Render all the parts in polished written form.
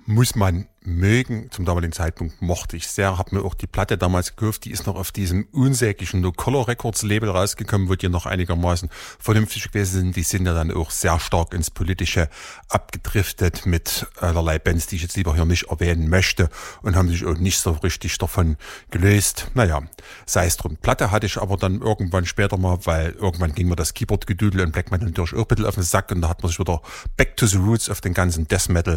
muss man mögen. Zum damaligen Zeitpunkt mochte ich sehr, habe mir auch die Platte damals gekauft, die ist noch auf diesem unsäglichen No Color Records Label rausgekommen, wo die noch einigermaßen vernünftig gewesen sind. Die sind ja dann auch sehr stark ins Politische abgedriftet mit allerlei Bands, die ich jetzt lieber hier nicht erwähnen möchte, und haben sich auch nicht so richtig davon gelöst. Naja, sei es drum. Platte hatte ich aber dann irgendwann später mal, weil irgendwann ging mir das Keyboard-Gedudel und Black Metal natürlich auch ein bisschen auf den Sack, und da hat man sich wieder back to the roots auf den ganzen Death Metal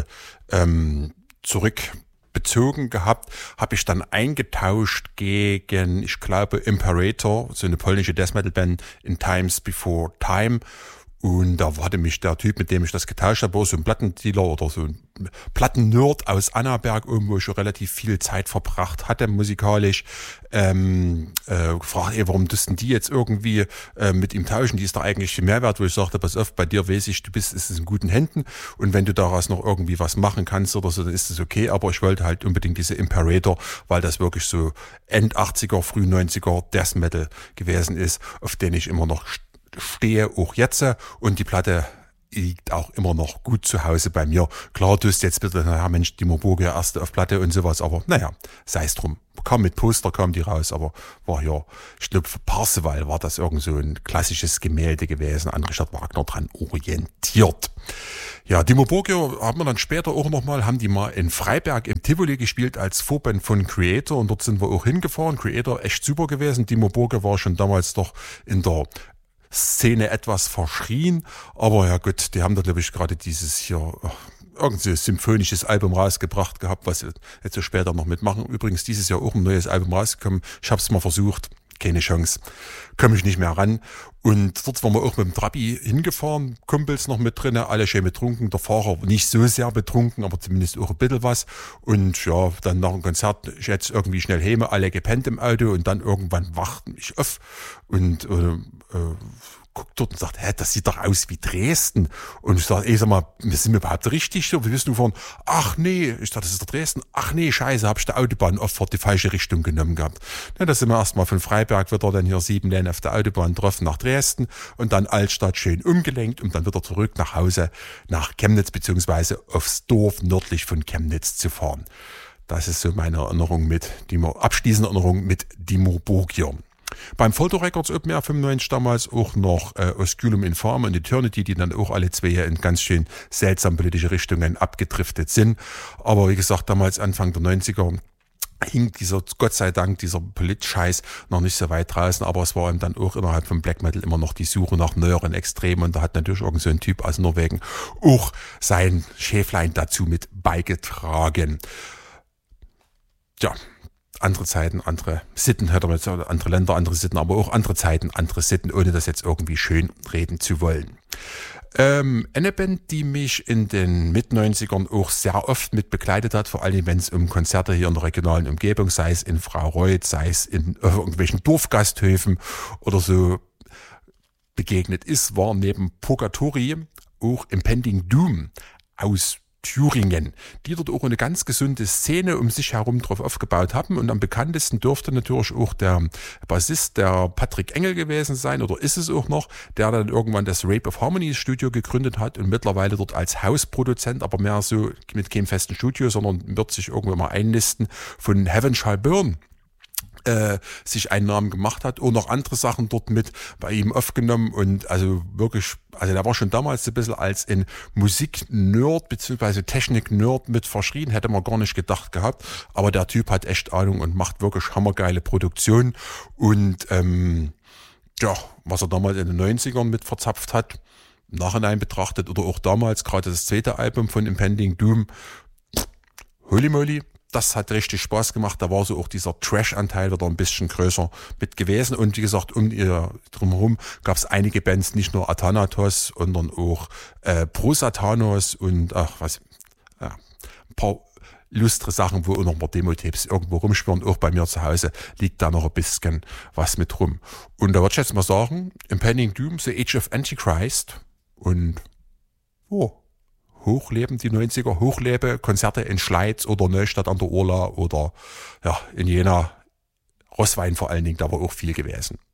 zurückbezogen gehabt, habe ich dann eingetauscht gegen, ich glaube, Imperator, so eine polnische Death Metal Band, in Times Before Time. Und da hatte mich der Typ, mit dem ich das getauscht habe, so ein Plattendealer oder so ein Plattennerd aus Annaberg, wo ich schon relativ viel Zeit verbracht hatte, musikalisch, gefragt, warum müssten die jetzt irgendwie mit ihm tauschen? Die ist da eigentlich viel Mehrwert, wo ich sagte, pass auf, bei dir weiß ich, ist es in guten Händen, und wenn du daraus noch irgendwie was machen kannst oder so, dann ist es okay, aber ich wollte halt unbedingt diese Imperator, weil das wirklich so End 80er, früh 90er Death Metal gewesen ist, auf den ich immer noch stehe, auch jetzt, und die Platte liegt auch immer noch gut zu Hause bei mir. Klar, du hast jetzt bitte, naja, Mensch, Dimmu Borgir erste auf Platte und sowas, aber naja, sei es drum. Kam mit Poster, kam die raus, aber war ja, ich glaube, für Parseval war das irgend so ein klassisches Gemälde gewesen, an Richard Wagner dran orientiert. Ja, Dimmu Borgir haben wir dann später auch nochmal, haben die mal in Freiberg im Tivoli gespielt als Vorband von Creator, und dort sind wir auch hingefahren. Creator echt super gewesen. Dimmu Borgir war schon damals doch in der Szene etwas verschrien, aber ja gut, die haben da glaube ich gerade dieses hier irgendein symphonisches Album rausgebracht gehabt, was jetzt so später noch mitmachen. Übrigens dieses Jahr auch ein neues Album rausgekommen. Ich habe es mal versucht, keine Chance, komme ich nicht mehr ran. Und dort waren wir auch mit dem Trabi hingefahren, Kumpels noch mit drinne, alle schön betrunken, der Fahrer nicht so sehr betrunken, aber zumindest auch ein bisschen was. Und ja, dann nach dem Konzert, ich jetzt irgendwie schnell heime, alle gepennt im Auto, und dann irgendwann wachten mich auf und guckt dort und sagt, das sieht doch aus wie Dresden. Und ich sage, sag mal, wir sind überhaupt richtig so? Wir wissen nur von, ach nee, ich dachte, das ist der Dresden. Ach nee, scheiße, hab ich der Autobahn oft die falsche Richtung genommen gehabt. Ja, da sind wir erstmal von Freiberg wieder dann hier 7 Läden auf der Autobahn getroffen nach Dresden und dann Altstadt schön umgelenkt und dann wieder zurück nach Hause, nach Chemnitz, beziehungsweise aufs Dorf nördlich von Chemnitz zu fahren. Das ist so meine Erinnerung abschließende Erinnerung mit Dimmu Borgir. Beim Photo Records Open Air 95 damals auch noch Osculum Infame und Eternity, die dann auch alle zwei in ganz schön seltsam politische Richtungen abgedriftet sind. Aber wie gesagt, damals Anfang der 90er hing Gott sei Dank, dieser Polit-Scheiß noch nicht so weit draußen, aber es war ihm dann auch innerhalb von Black Metal immer noch die Suche nach neueren Extremen, und da hat natürlich irgend so ein Typ aus Norwegen auch sein Schäflein dazu mit beigetragen. Ja, andere Zeiten, andere Sitten, andere Länder, andere Sitten, aber auch andere Zeiten, andere Sitten, ohne das jetzt irgendwie schön reden zu wollen. Eine Band, die mich in den Mit-90ern auch sehr oft mit begleitet hat, vor allem wenn es um Konzerte hier in der regionalen Umgebung, sei es in Fraureuth, sei es in irgendwelchen Dorfgasthöfen oder so begegnet ist, war neben Purgatory auch Impending Doom aus Thüringen, die dort auch eine ganz gesunde Szene um sich herum drauf aufgebaut haben, und am bekanntesten dürfte natürlich auch der Bassist, der Patrick Engel gewesen sein, oder ist es auch noch, der dann irgendwann das Rape of Harmony Studio gegründet hat und mittlerweile dort als Hausproduzent, aber mehr so mit keinem festen Studio, sondern wird sich irgendwann mal einnisten, von Heaven Shall Burn sich einen Namen gemacht hat, und noch andere Sachen dort mit bei ihm aufgenommen, und also wirklich, also der war schon damals so ein bisschen als ein Musik-Nerd bzw. Technik-Nerd mit verschrien, hätte man gar nicht gedacht gehabt, aber der Typ hat echt Ahnung und macht wirklich hammergeile Produktionen, und ja, was er damals in den 90ern mit verzapft hat, im Nachhinein betrachtet, oder auch damals, gerade das zweite Album von Impending Doom, holy moly, das hat richtig Spaß gemacht. Da war so auch dieser Trash-Anteil wieder ein bisschen größer mit gewesen. Und wie gesagt, um ihr drumherum gab es einige Bands, nicht nur Athanatos, sondern auch Prosatanos und ein paar lustre Sachen, wo auch noch ein paar Demo-Tapes irgendwo rumschwirren. Auch bei mir zu Hause liegt da noch ein bisschen was mit rum. Und da würde ich jetzt mal sagen, Impending Doom, The Age of Antichrist, und hochleben die 90er, hochlebe Konzerte in Schleiz oder Neustadt an der Urla oder ja in Jena, Rosswein vor allen Dingen, da war auch viel gewesen.